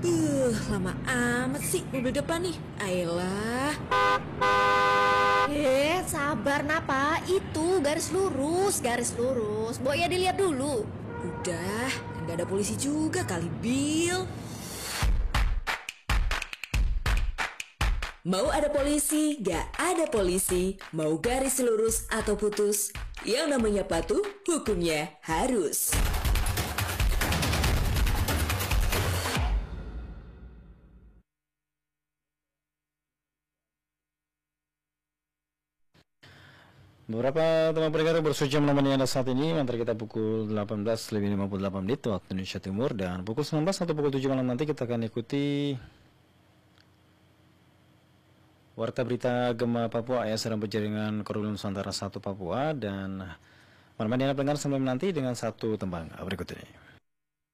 Lama amat sih mobil depan nih. Ayolah. Sabar napa? Itu garis lurus, garis lurus. Mbok ya dilihat dulu. Udah, kan gak ada polisi juga kali, Bill. Mau ada polisi, gak ada polisi. Mau garis lurus atau putus, yang namanya patuh, hukumnya harus. Beberapa teman pendengar bersuci menemani Anda saat ini. Antara kita pukul 18:58 waktu Indonesia Timur dan pukul 19 atau pukul 7 malam nanti kita akan ikuti Warta Berita Gema Papua yang sedang berjaringan Korwil Nusantara 1 Papua. Dan menemani Anda pendengar sampai nanti dengan satu tembang berikut ini.